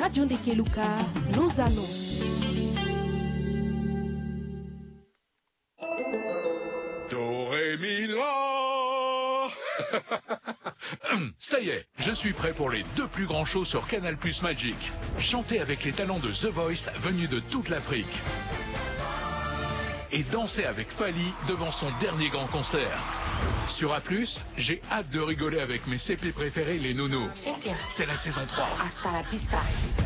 Radio Ndekeluka nous annonce. Ça y est, je suis prêt pour les 2 plus grands shows sur Canal+ Magic. Chanter avec les talents de The Voice venus de toute l'Afrique. Et danser avec Fally devant son dernier grand concert. Sur A+, j'ai hâte de rigoler avec mes CP préférés, les nounous. C'est la saison 3. Hasta la pista.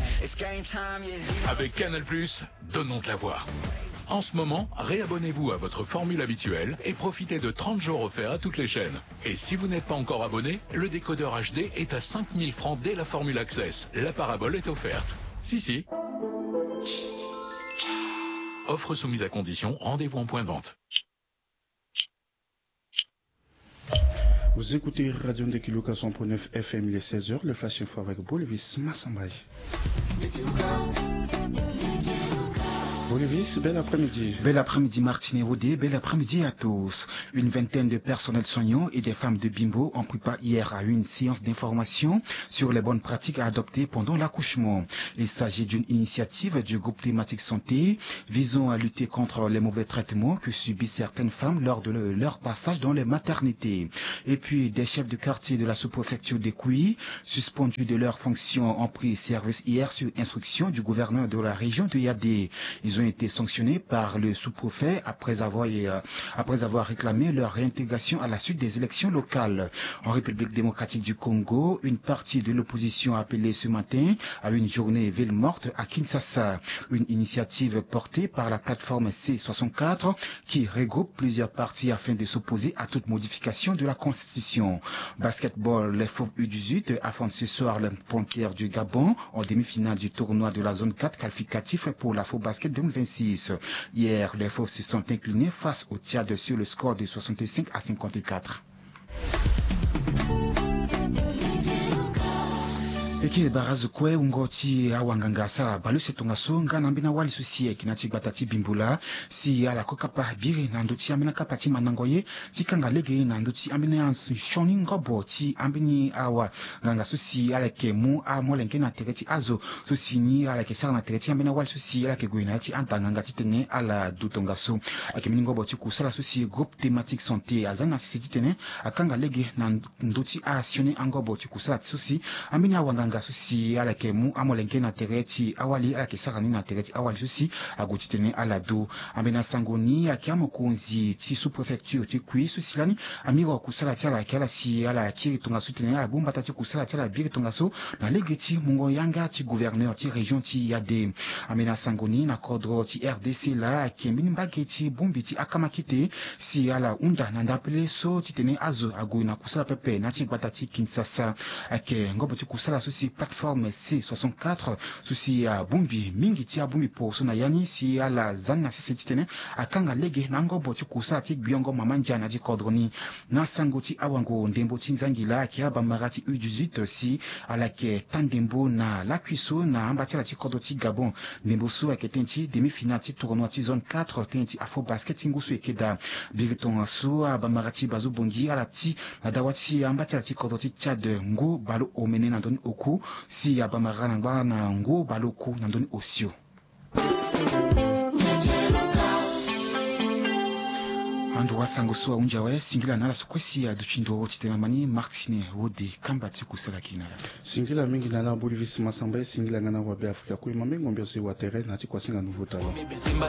Avec Canal+, donnons de la voix. En ce moment, réabonnez-vous à votre formule habituelle et profitez de 30 jours offerts à toutes les chaînes. Et si vous n'êtes pas encore abonné, le décodeur HD est à 5000 francs dès la formule Access. La parabole est offerte. Si. Offre soumise à condition, rendez-vous en point de vente. Vous écoutez Radio Ndekeluka 100.9 FM, il est 16h, le Flash Info avec Bolivis Massambay. Bolivis, bel après-midi. Bel après-midi Martine Rodé, bel après-midi à tous. Une vingtaine de personnels soignants et des femmes de Bimbo ont pris part hier à une séance d'information sur les bonnes pratiques à adopter pendant l'accouchement. Il s'agit d'une initiative du groupe thématique santé visant à lutter contre les mauvais traitements que subissent certaines femmes lors de leur passage dans les maternités. Et puis des chefs de quartier de la sous-préfecture de Kouyi, suspendus de leurs fonctions, ont pris service hier sur instruction du gouverneur de la région de Yaoundé. Ils ont été sanctionnés par le sous-préfet après avoir réclamé leur réintégration à la suite des élections locales. En République démocratique du Congo, une partie de l'opposition a appelé ce matin à une journée ville morte à Kinshasa. Une initiative portée par la plateforme C64 qui regroupe plusieurs partis afin de s'opposer à toute modification de la Constitution. Basketball, les FOP U18 affrontent ce soir les Panthères du Gabon en demi-finale du tournoi de la zone 4 qualificatif pour la FOP Basket 2026. Hier, les FOP se sont inclinés face au Tchad sur le score de 65-54. Eki barazu kwe ungoti awanganga sa balu setunga songa nambina wali susie kinachi batati bimbula si ala kokapa biri na nduti amina kapati manangoye chikanga lege na nduti amina yansu shoni ngobo chi ambini awa nganga susi ala kemu a molenke na tereti azo susi ni ala ke na tereti amina wali susi ala ke guina chi antanga titene ala dutonga so akemini ngobo chi kusala susi groupe thématique santé azana sisi titene akanga lege na nduti a sione angobo chi kusala susi amina awanganga susi ala kemu amolenke na tereti awali ala kesarani na tereti awali susi agotitene ala do amena sangoni akiamo kunzi ti sous préfecture ti Kouyi susi lani amiro kusala tiala kiala si ala kiri tonga sutene ala bomba tati kusala tiala biri tonga so na legeti mungo yanga ti gouverneur ti région ti Yaoundé amena sangoni na kodro ti RDC la akembini mbageti bombi ti akamakite si ala unda na ndapele so titene azo agu na kusala pepe na ti batati Kinshasa ake ngobo ti kusala susi plateforme C64 susi ya bumbi mingi tia bumbi poso na yani si ala zanna sisi titene akanga lege na ngobo ti kusala ti biongo mamanja na di kodroni na sango ti awango ndembo ti nzangila ki aba marati U18 si ala ke tandembo na lakuiso na ambati la ti kodro ti Gabon ndembo so aketenti demi-finale ti tournoi ti zone 4 tenti afro basket ngusu ekeda biriton so aba marati bazu bongi ala ti na dawati ambati la ti kodro ti Tchad ngo balo omene na doni oku si abamarana ngwana ngo baloko na ndoni osio ando wasango so unja we singila nala sokwesi ya duchindo titema mani Martine Rodé kamba ti kusala kina singila mingi nana Bolivis Massambay singila ngana wa be Afrika Kouyi mambe ngombe se wa terrain na ti kwasinga nouveau talent